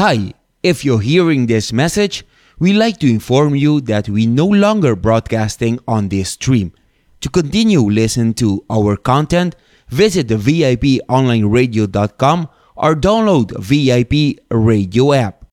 Hi, if you're hearing this message, we like to inform you that we no longer broadcasting on this stream. To continue listen to our content, visit the VIPonlineradio.com or download VIP Radio app.